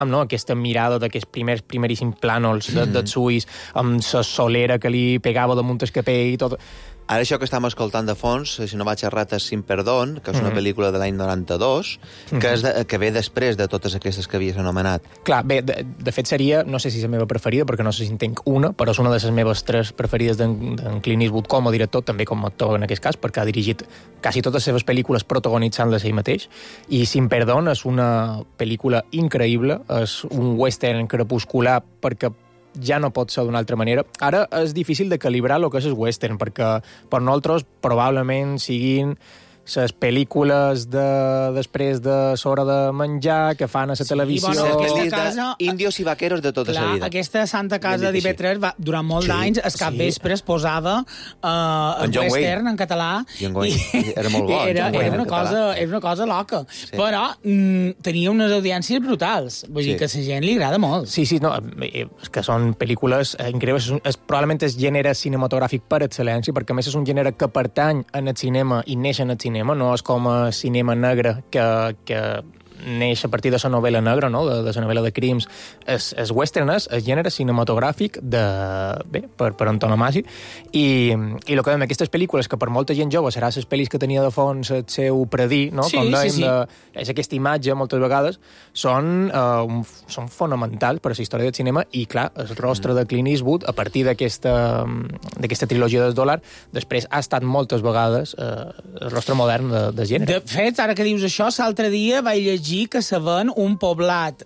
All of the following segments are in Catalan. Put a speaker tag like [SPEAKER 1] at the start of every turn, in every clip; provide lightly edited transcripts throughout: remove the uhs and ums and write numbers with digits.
[SPEAKER 1] no? Aquesta mirada d'aquests primeríssims plànols dels ulls, amb la solera que li pegava damunt el capell i tot.
[SPEAKER 2] Ara això que estem escoltant de fons, si no vaig errat, és Sin Perdón, que és una pel·lícula de l'any 92, que ve després de totes aquestes que havies anomenat.
[SPEAKER 1] Clar, bé, de fet seria, no sé si és la meva preferida, perquè no sé si en tenc una, però és una de les meves 3 preferides d'en Clint Eastwood com a director, també com a actor en aquest cas, perquè ha dirigit quasi totes les seves pel·lícules protagonitzant-les ell mateix, i Sin Perdón és una pel·lícula increïble, és un western crepuscular, perquè ja no pot ser d'una altra manera. Ara és difícil de calibrar el que és el western, perquè per nosaltres probablement siguin les pel·lícules després de l'hora de menjar que fan a la televisió.
[SPEAKER 2] Bueno, aquesta casa... Indios i vaqueros de tota la vida.
[SPEAKER 3] Aquesta Santa Casa d'IV3 durant molts anys, el capvespre es posava el western en català.
[SPEAKER 2] Era molt bo.
[SPEAKER 3] Era una cosa loca. Sí. Però tenia unes audiències brutals. Vull dir que a la gent li agrada molt.
[SPEAKER 1] Sí, no, és que són pel·lícules increïbles. Probablement és gènere cinematogràfic per excel·lència, perquè a més és un gènere que pertany al cinema i neix en el cinema, no és com a cinema negre que neix a partir de la novel·la negra, no? de la novel·la de crims. És western, és gènere cinematogràfic per antonomàsia. I el que dèiem, aquestes pel·lícules que per molta gent jove serà les pel·lis que tenia de fons el seu predir, no? Com dèiem, és aquesta imatge moltes vegades, són fonamentals per a la història del cinema i, clar, el rostre de Clint Eastwood, a partir d'aquesta trilogia del dòlar, després ha estat moltes vegades el rostre modern de gènere.
[SPEAKER 3] De fet, ara que dius això, l'altre dia vaig llegir que se ven un poblat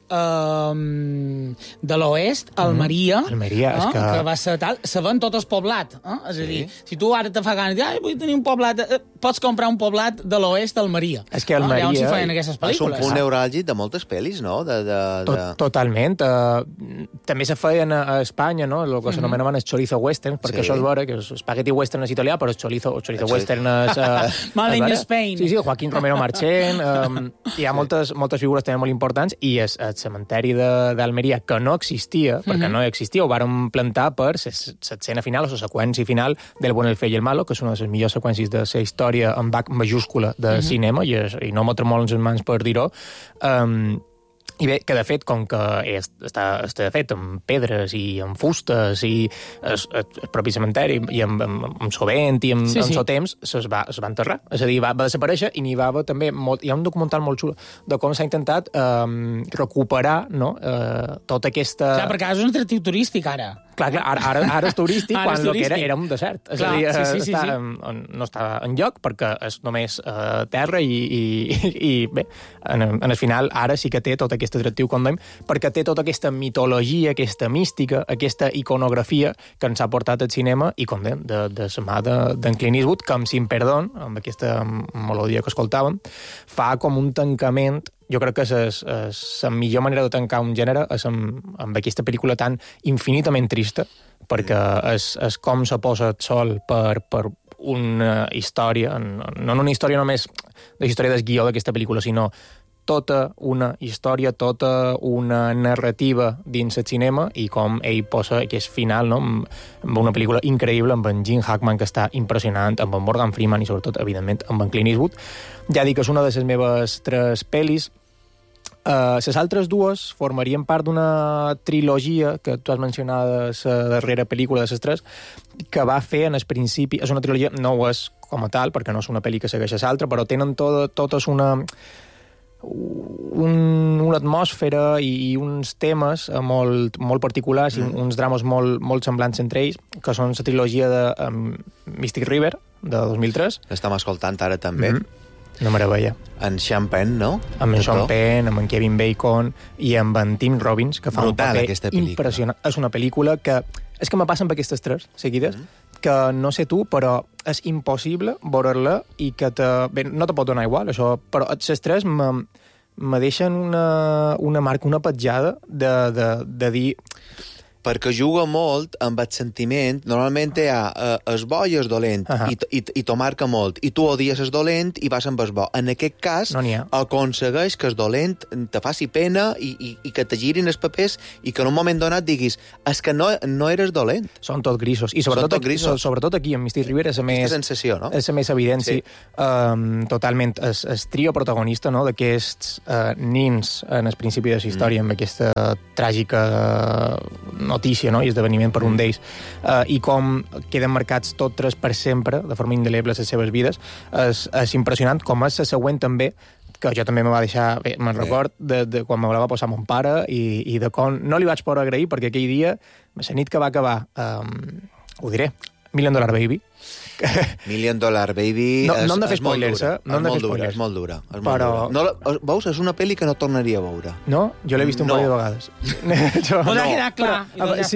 [SPEAKER 3] de l'oest, Almeria, que va ser tal, se ven tot el poblat. És a dir, si tu ara te fa gana de dir, vull tenir un poblat, pots comprar un poblat de l'oest d'Almeria.
[SPEAKER 1] És que Almeria...
[SPEAKER 3] Allà on s'hi feien aquestes pel·lícules.
[SPEAKER 2] És un punt neuràlgic de moltes pel·lis, no?
[SPEAKER 1] Totalment. També se feien a Espanya, no? El que s'anomenen els chorizo western, perquè això és vera, que espagueti western és italià, però el chorizo western és...
[SPEAKER 3] Made in Spain.
[SPEAKER 1] Sí, Joaquín Romero Marchén. Hi ha moltes figures també molt importants, i el cementeri d'Almeria, que no existia, perquè no existia, ho vàrem plantar per l'escena final, o la seqüència final del Bueno, el feo i el malo, que és una de les millors seqüències de la història en H majúscula de cinema, i no m'ho tremol les mans per dir-ho. I bé, que de fet, com que està fet amb pedres i amb fustes i el propi cementeri i amb sovent i amb el temps, es va enterrar. És a dir, va desaparèixer, i n'hi va haver també hi ha un documental molt xulo de com s'ha intentat recuperar, no, tota aquesta...
[SPEAKER 3] Clar, perquè és un atractiu turístic, ara.
[SPEAKER 1] Clar, ara és turístic quan el que era un desert. És a dir, no està enlloc perquè és només terra i bé, en el final ara sí que té tot aquest atractiu, com dèiem, perquè té tota aquesta mitologia, aquesta mística, aquesta iconografia que ens ha portat al cinema i, com dèiem, de la mà d'en Clint Eastwood, que amb Sin Perdón, amb aquesta melodia que escoltàvem, fa com un tancament. Jo crec que la millor manera de tancar un gènere és amb aquesta pel·lícula tan infinitament trista, perquè és com se posa el sol per una història, no una història només de història del guió d'aquesta pel·lícula, sinó tota una història, tota una narrativa dins el cinema, i com ell posa aquest final, no? Amb una pel·lícula increïble, amb en Gene Hackman, que està impressionant, amb en Morgan Freeman i, sobretot, evidentment, amb en Clint Eastwood. Ja dic que és una de les meves 3 pel·lis. Les altres 2 formarien part d'una trilogia que tu has mencionat, la darrera pel·lícula de les 3, que va fer en el principi... És una trilogia, no ho és com a tal, perquè no és una pel·li que segueix l'altra, però tenen totes una atmosfera i uns temes molt particulars, i uns drames molt semblants entre ells, que són la trilogia de Mystic River, de 2003.
[SPEAKER 2] L'estem escoltant ara també.
[SPEAKER 1] Una meravella.
[SPEAKER 2] En Sean Penn, no?
[SPEAKER 1] Amb en Sean Penn, amb en Kevin Bacon i amb en Tim Robbins, que fa
[SPEAKER 2] brutal,
[SPEAKER 1] un paper impressionant. És una pel·lícula que... És que me passen per aquestes 3 seguides, que no sé tu, però és impossible veure-la i que bé, no te pot donar igual, això, però les 3 me deixen una marca, una petjada de dir...
[SPEAKER 2] perquè juga molt amb el sentiment. Normalment hi ha el bo i el dolent, i t'ho marca molt. I tu odies el dolent i vas amb el bo. En aquest cas, aconsegueix que el dolent te faci pena i que te girin els papers i que en un moment donat diguis és que no eres dolent.
[SPEAKER 1] Són tot grisos. I sobretot aquí, en Mystic River, és la més...
[SPEAKER 2] sensació, no?
[SPEAKER 1] És la més evident, sí. Totalment. El trio protagonista, no?, d'aquests nins en el principi de la història, amb aquesta tràgica notícia, no?, i esdeveniment per un d'ells, i com queden marcats tots tres per sempre, de forma indeleble, les seves vides, és impressionant, com és la següent també, que jo també me va deixar, me'n record, de quan me la va posar mon pare, i de com no li vaig poder agrair, perquè aquell dia, la nit que va acabar, ho diré, $1 Million Baby.
[SPEAKER 2] $1 Million Baby
[SPEAKER 1] no hem de fer spoilers, eh?
[SPEAKER 2] És molt dura. Veus, és una pel·li que no tornaria a veure.
[SPEAKER 1] No? Jo l'he vist un parell de vegades.
[SPEAKER 3] Pot quedar clar.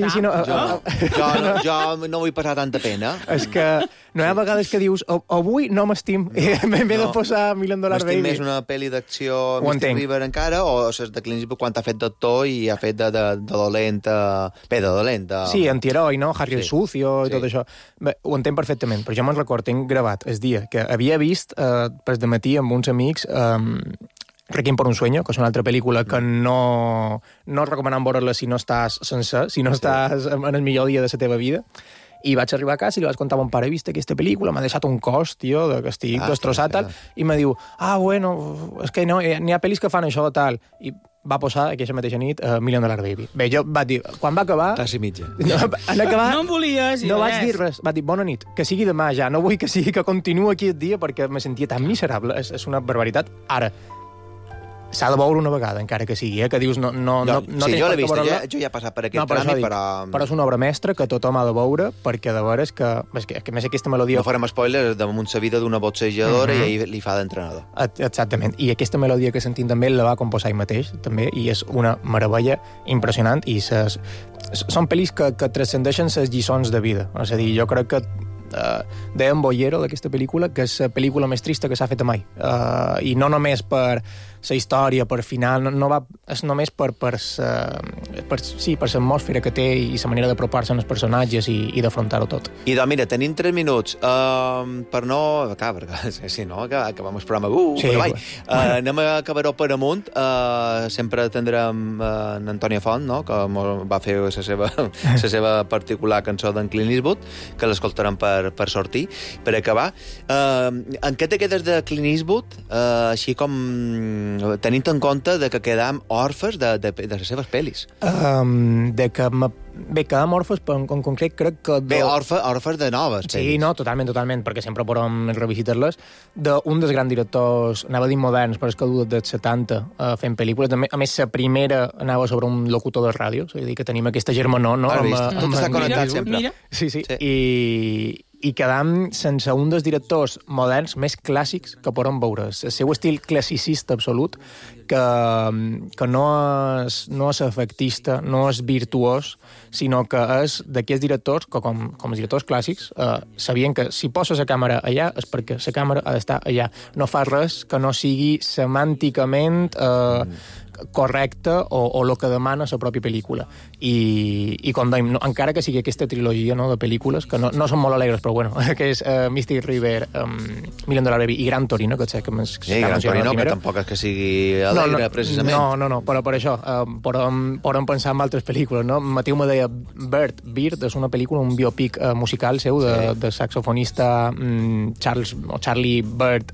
[SPEAKER 2] Jo no vull passar tanta pena.
[SPEAKER 1] És que no hi ha vegades que dius avui no m'estim, m'he de posar $1 Million Baby.
[SPEAKER 2] M'estim més una pel·li d'acció Mystic River encara, o ses de Clint Eastwood quan ha fet d'actor i ha fet de dolent... Bé, de dolent.
[SPEAKER 1] Sí, antiheroi, no? Harry el Sucio i tot això. Bé, ho entenc perfectament, però jo me'n record, tinc gravat el dia que havia vist per dematí amb uns amics Requiem por un sueño, que és una altra pel·lícula que no recomanem veure-la si no estàs sencer, si no estàs en el millor dia de la teva vida. I vaig arribar a casa i li vaig contar a mon pare, he vist aquesta pel·lícula, m'ha deixat un cos, tio, que estic destrossat, tal, i me diu, bueno, és que no, n'hi ha pel·lis que fan això, tal, i va posar aquesta mateixa nit $1 Million Baby. Bé, jo va dir, quan va acabar...
[SPEAKER 2] Quasi mitja.
[SPEAKER 1] En acabar...
[SPEAKER 3] No em volies.
[SPEAKER 1] No vaig dir res. Va dir, bona nit, que sigui demà ja. No vull que sigui que continuï aquí el dia perquè me sentia tan miserable. És una barbaritat. Ara, s'ha de veure una vegada, encara que sigui, que dius no
[SPEAKER 2] sí, jo l'he vist, jo ja he passat per aquest tràmit,
[SPEAKER 1] però és una obra mestra que tothom ha de veure, perquè de veres que a més aquesta melodia...
[SPEAKER 2] No farem spoilers damunt la vida d'una boxejadora i ell li fa d'entrenador.
[SPEAKER 1] Exactament, i aquesta melodia que sentim també la va composar ell mateix, també, i és una meravella impressionant, i són pel·lis que transcendeixen les lliçons de vida, és a dir, jo crec que deia en Bollero d'aquesta pel·lícula que és la pel·lícula més trista que s'ha fet mai, i no només per la història, per final, és només per l'atmosfera que té i la manera d'apropar-se als personatges i d'afrontar-ho tot.
[SPEAKER 2] I doncs mira, tenim 3 minuts per no... perquè si no, acabem el programa per avall. Anem a acabar-ho per amunt. Sempre tindrem en Antònia Font, no?, que va fer la seva particular cançó d'en Clint Eastwood, que l'escoltarem per sortir, per acabar. En què te quedes de Clint Eastwood, així com tenint en compte que quedam orfes de les seves pel·lis?
[SPEAKER 1] Quedam orfes, però en concret crec que...
[SPEAKER 2] Orfes de noves pel·lis.
[SPEAKER 1] Sí, no, totalment, perquè sempre podem revisitar-les, d'un dels grans directors, anava a dir moderns, però és que dur dels 70 fent pel·lícules. A més, la primera anava sobre un locutor de ràdio, és a dir, que tenim aquesta germanor, no?
[SPEAKER 2] Tot està connectat sempre.
[SPEAKER 1] Sí. I quedam sense un dels directors moderns més clàssics que podem veure. El seu estil classicista absolut, que no és efectista, no és virtuós, sinó que és d'aquests directors que, com els directors clàssics, sabien que si poses la càmera allà és perquè la càmera ha d'estar allà. No fa res que no sigui semànticament correcte o el que demana la pròpia pel·lícula. I com dèiem, encara que sigui aquesta trilogia, no, de pel·lícules, que no són molt alegres, però bueno, que és Mystic River, $1 Million Baby i Gran Torino, que sé que
[SPEAKER 2] Gran Torino, que tampoc és que sigui alegre, precisament.
[SPEAKER 1] No, però per això podem pensar en altres pel·lícules, no? Mateu me deia Bird és una pel·lícula, un biopic musical seu de saxofonista Charlie Bird,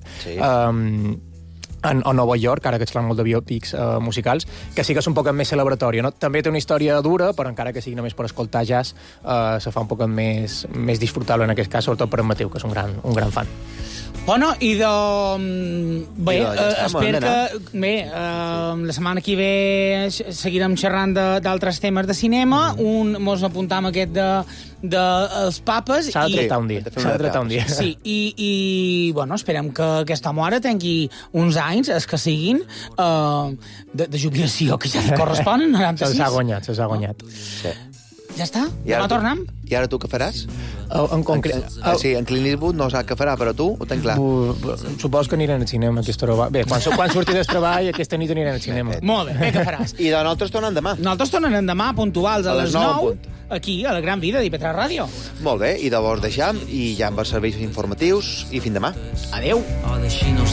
[SPEAKER 1] a Nova York, ara que es fan molt de biopics musicals, que sí que és un poc més celebratori, no? També té una història dura, però encara que sigui només per escoltar jazz, se fa un poc més disfrutable en aquest cas, sobretot per en Mateu, que és un gran fan.
[SPEAKER 3] Bueno, i bé, espero que la setmana que ve seguirem xerrant d'altres temes de cinema. Mos apuntam aquest dels papes.
[SPEAKER 1] S'ha de tractar un dia.
[SPEAKER 3] Sí, i bueno, esperem que aquest home ara tingui uns anys, els que siguin, de jubilació, que ja li correspon, 96.
[SPEAKER 1] S'ha guanyat.
[SPEAKER 3] Sí. Ja està? Demà tornem?
[SPEAKER 2] I ara tu què faràs?
[SPEAKER 1] En concret...
[SPEAKER 2] Sí, en Clint Eastwood no sap què farà, però tu ho tens clar.
[SPEAKER 1] Supos que anirem al cinema aquesta hora. Bé, quan surti del treball, aquesta nit anirem al cinema.
[SPEAKER 3] Molt bé, què faràs?
[SPEAKER 2] I nosaltres tornem demà.
[SPEAKER 3] Nosaltres tornem demà, puntuals, a les 9. aquí, a la Gran Vida d'IV3 Ràdio.
[SPEAKER 2] Molt bé, i llavors deixam, i ja amb els serveis informatius, i fins demà.
[SPEAKER 3] Adéu.